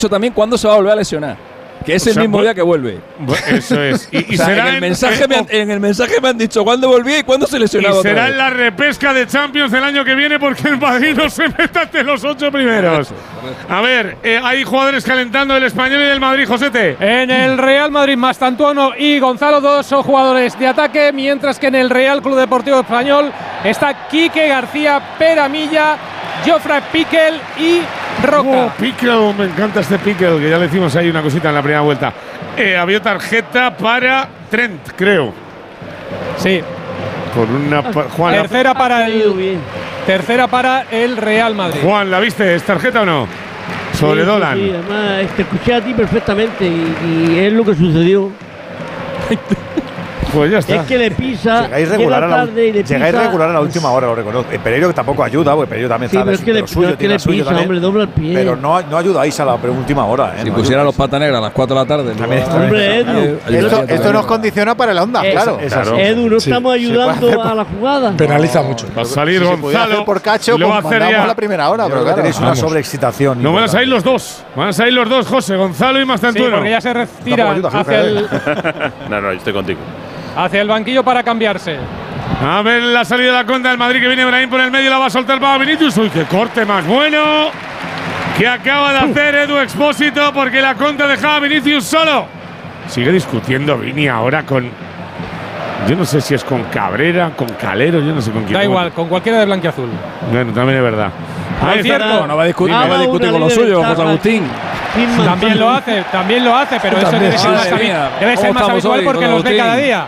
también cuándo se va a volver a lesionar. Que es el mismo día que vuelve. Eso es. Y o sea, será en el mensaje me han dicho cuándo volvía y cuándo se lesionaba. Y será en la repesca de Champions del año que viene porque el Madrid no se meta entre los 8 primeros. A ver, hay jugadores calentando del Español y del Madrid, Josete. En el Real Madrid, Mastantuono y Gonzalo, 2 son jugadores de ataque, mientras que en el Real Club Deportivo Español está Quique García, Peramilla, Jofre Piquel y Roca. Piquel, me encanta este Piquel, que ya le hicimos ahí una cosita en la primera vuelta. Había tarjeta para Trent, creo. Sí. Con una Juan, tercera para el Real Madrid. Juan, ¿la viste? ¿Es tarjeta o no? Sobre Dolan. Sí, además te escuché a ti perfectamente y es lo que sucedió. Pues ya está. Es que le pisa. Llegáis regular a la última hora, lo reconozco. Pereiro que tampoco ayuda, porque Pereiro también sabe lo suyo, tiene lo suyo también. Hombre, dobla el pie. Pero no ayudáis a la última hora. Si pusiera los pata negras a las 4 de la tarde. Hombre, Edu. Esto nos condiciona para el Onda, claro. Edu, no estamos ayudando a la jugada. Penaliza mucho. Va a salir Gonzalo. Por Cacho, lo va a hacer ya a la primera hora, pero claro, tenéis una sobreexcitación. No van a salir los dos. Van a salir los dos, José, Gonzalo y Mastantuono. Sí, porque ya se retira hacia el… No, yo estoy contigo. Hacia el banquillo para cambiarse. A ver la salida de la contra del Madrid, que viene Brahim por el medio, la va a soltar para Vinicius. Uy, qué corte más bueno que acaba de hacer Edu Expósito, porque la contra dejaba a Vinicius solo. Sigue discutiendo Vini ahora con… Yo no sé si es con Cabrera, con Calero, yo no sé con quién. Da igual, con cualquiera de blanquiazul. Bueno, también es verdad. Es cierto. No va a discutir con lo suyo, José Agustín. También lo hace, pero eso debe ser más habitual porque los ve cada día.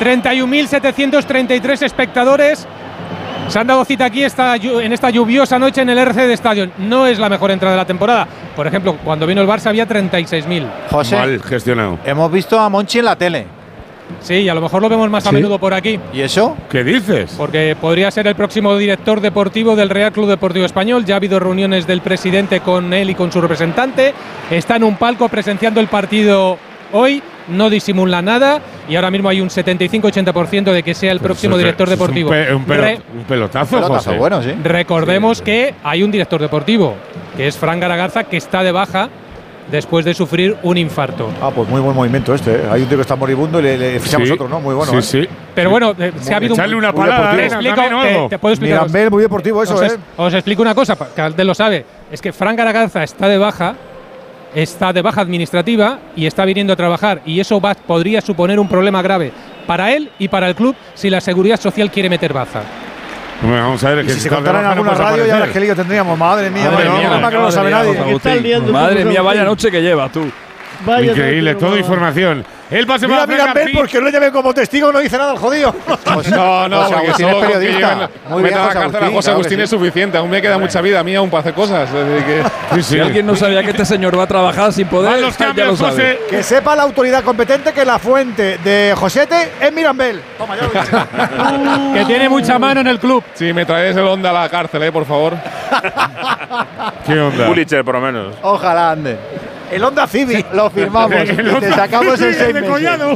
31.733 espectadores se han dado cita aquí en esta lluviosa noche en el RCD Stadium. No es la mejor entrada de la temporada. Por ejemplo, cuando vino el Barça había 36.000. José, mal gestionado. Hemos visto a Monchi en la tele. Sí, y a lo mejor lo vemos más a menudo por aquí. ¿Y eso? ¿Qué dices? Porque podría ser el próximo director deportivo del Real Club Deportivo Español. Ya ha habido reuniones del presidente con él y con su representante. Está en un palco presenciando el partido hoy. No disimula nada y ahora mismo hay un 75-80% de que sea el próximo director deportivo. Un pelotazo, José. Bueno, sí. Recordemos que hay un director deportivo, que es Fran Garagarza, que está de baja después de sufrir un infarto. Pues muy buen movimiento este. Hay un tío que está moribundo y le fichamos otro, ¿no? Muy bueno. Sí. Pero bueno, se ha habido echarle una palada. Te puedo explicar. Mirambel, muy deportivo eso, Os explico una cosa, que Alde lo sabe. Es que Fran Garagarza está de baja administrativa y está viniendo a trabajar, y eso podría suponer un problema grave para él y para el club si la Seguridad Social quiere meter baza. Bueno, vamos a ver, que si se contara en alguna radio ya que lío tendríamos. Madre mía, que no lo sabe nadie. Madre mía, vaya noche que llevas tú. Increíble, toda información. El pase para Mirambel, porque no le llame como testigo, no dice nada el jodido. No, porque si es periodista. Muy bien, la cárcel a José Agustín es suficiente. Aún me queda mucha vida mía aún para hacer cosas. Si alguien no sabía que este señor va a trabajar sin poder, ya lo sabe. Que sepa la autoridad competente que la fuente de Josete es Mirambel. Toma, ya lo dicho. Que tiene mucha mano en el club. Sí, me traes el Onda a la cárcel, por favor. ¿Qué onda? Pulitzer, por lo menos. Ojalá ande. El Honda Civic lo firmamos y te sacamos en 6 meses.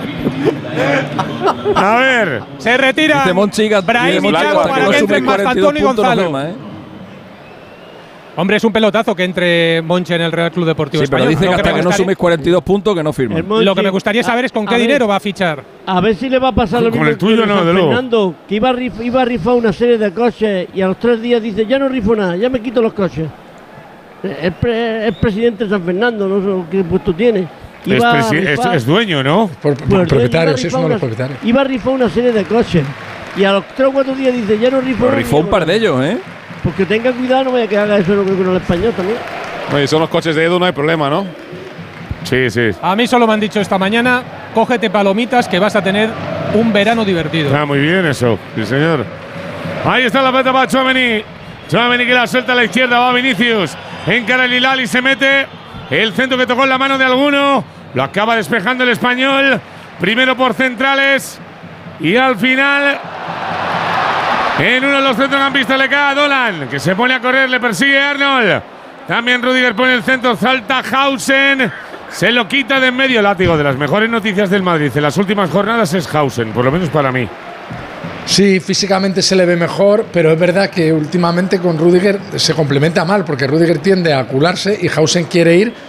A ver, se retira Brahim y Thiago para que entren Mastantuono y Gonzalo. Hombre, es un pelotazo que entre Monchi en el Real Club Deportivo Español. Pero dice que hasta que no sumes 42 puntos que no firma. Lo que me gustaría saber es con qué dinero va a fichar. A ver si le va a pasar lo mismo el tuyo, no, de Fernando, que iba a rifar una serie de coches y a los 3 días dice, ya no rifo nada, ya me quito los coches. Es presidente de San Fernando, no sé qué puesto tiene. Es dueño, ¿no? Propietario, sí, es uno de los propietarios. Iba a rifar una serie de coches y a los 3 o 4 días dice, ya no rifo nada. Rifó un par de ellos, ¿eh? Porque tenga cuidado, no vaya a que haga eso con el español también. Oye, son los coches de Edu, no hay problema, ¿no? Sí. A mí solo me han dicho esta mañana, cógete palomitas que vas a tener un verano divertido. Está muy bien eso, sí señor. Ahí está la pelota para Tchouaméni. Tchouaméni que la suelta a la izquierda, va Vinicius. Encara el Hilal y se mete el centro que tocó en la mano de alguno. Lo acaba despejando el español. Primero por centrales. Y al final, en uno de los centrocampistas le cae a Dolan, que se pone a correr, le persigue Arnold. También Rüdiger pone el centro, salta Hausen. Se lo quita de en medio. Látigo, de las mejores noticias del Madrid en las últimas jornadas es Hausen, por lo menos para mí. Sí, físicamente se le ve mejor, pero es verdad que últimamente con Rüdiger se complementa mal, porque Rüdiger tiende a acularse y Hausen quiere ir